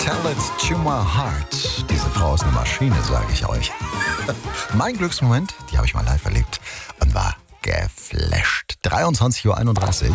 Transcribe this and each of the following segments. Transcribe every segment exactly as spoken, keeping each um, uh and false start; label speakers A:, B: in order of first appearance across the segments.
A: Tell it to my heart. Diese Frau ist eine Maschine, sage ich euch. Mein Glücksmoment, die habe ich mal live erlebt und war geflasht. dreiundzwanzig Uhr einunddreißig.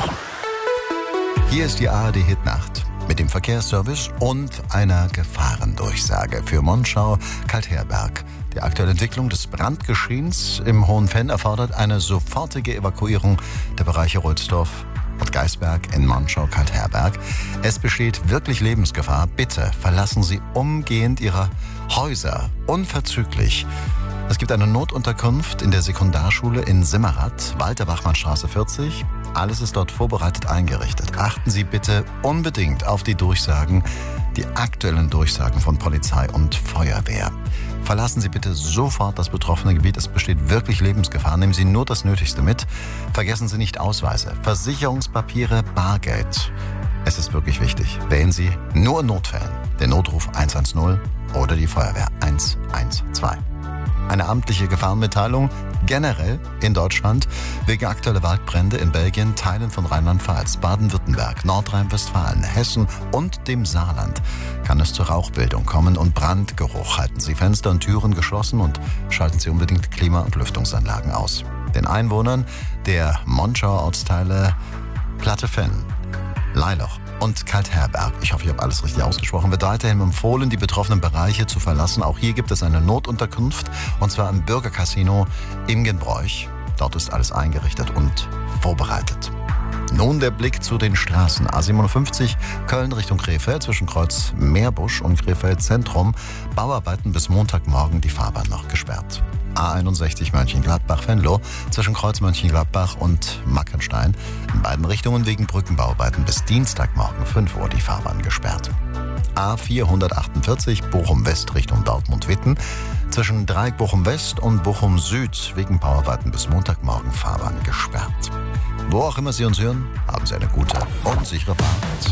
A: Hier ist die A R D-Hitnacht mit dem Verkehrsservice und einer Gefahrendurchsage für Monschau-Kaltherberg. Die aktuelle Entwicklung des Brandgeschehens im Hohenfenn erfordert eine sofortige Evakuierung der Bereiche Rödsdorf und Geisberg in Monschau-Kaltherberg. Es besteht wirklich Lebensgefahr. Bitte verlassen Sie umgehend Ihre Häuser, unverzüglich. Es gibt eine Notunterkunft in der Sekundarschule in Simmerath, Walter-Bachmann-Straße vierzig. Alles ist dort vorbereitet eingerichtet. Achten Sie bitte unbedingt auf die Durchsagen, die aktuellen Durchsagen von Polizei und Feuerwehr. Verlassen Sie bitte sofort das betroffene Gebiet. Es besteht wirklich Lebensgefahr. Nehmen Sie nur das Nötigste mit. Vergessen Sie nicht Ausweise, Versicherungspapiere, Bargeld. Es ist wirklich wichtig. Wählen Sie nur in Notfällen den Notruf eins eins null oder die Feuerwehr eins eins zwei. Eine amtliche Gefahrenmitteilung generell in Deutschland wegen aktueller Waldbrände in Belgien, Teilen von Rheinland-Pfalz, Baden-Württemberg, Nordrhein-Westfalen, Hessen und dem Saarland kann es zur Rauchbildung kommen und Brandgeruch. Halten Sie Fenster und Türen geschlossen und schalten Sie unbedingt Klima- und Lüftungsanlagen aus. Den Einwohnern der Monschauer Ortsteile Plattefenn, Leiloch und Kaltherberg, ich hoffe, ich habe alles richtig ausgesprochen, wird weiterhin empfohlen, die betroffenen Bereiche zu verlassen. Auch hier gibt es eine Notunterkunft, und zwar im Bürgercasino im Genbräuch. Dort ist alles eingerichtet und vorbereitet. Nun der Blick zu den Straßen. A siebenundfünfzig Köln Richtung Krefeld zwischen Kreuz Meerbusch und Krefeld Zentrum. Bauarbeiten bis Montagmorgen, die Fahrbahn noch gesperrt. A einundsechzig Mönchengladbach-Venlo zwischen Kreuz Mönchengladbach und Mackenstein. In beiden Richtungen wegen Brückenbauarbeiten bis Dienstagmorgen fünf Uhr die Fahrbahn gesperrt. A vierhundertachtundvierzig Bochum West Richtung Dortmund-Witten. Zwischen Dreieck Bochum West und Bochum Süd wegen Bauarbeiten bis Montagmorgen Fahrbahn gesperrt. Wo auch immer Sie uns hören, haben Sie eine gute und sichere Fahrt.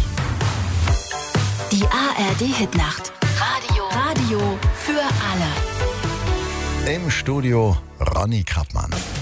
B: Die A R D-Hitnacht. Radio. Radio für alle.
A: Im Studio Ronny Krappmann.